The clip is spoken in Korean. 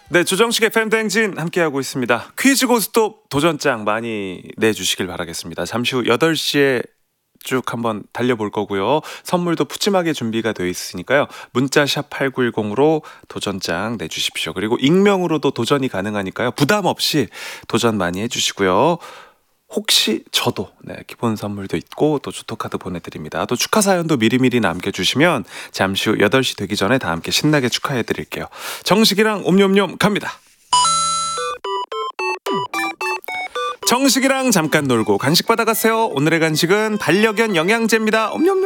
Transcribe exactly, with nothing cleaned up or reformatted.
네, 조정식의 팬댕진 함께하고 있습니다. 퀴즈 고스톱 도전장 많이 내주시길 바라겠습니다. 잠시 후 여덟 시에 쭉 한번 달려볼 거고요. 선물도 푸짐하게 준비가 되어 있으니까요. 문자샵 팔구일공으로 도전장 내주십시오. 그리고 익명으로도 도전이 가능하니까요. 부담 없이 도전 많이 해주시고요. 혹시 저도 네, 기본 선물도 있고 또 주토카드 보내드립니다. 또 축하 사연도 미리미리 남겨주시면 잠시 후 여덟 시 되기 전에 다 함께 신나게 축하해드릴게요. 정식이랑 옴뇸뇸 갑니다. 정식이랑 잠깐 놀고 간식 받아가세요. 오늘의 간식은 반려견 영양제입니다. 옴뇸뇸.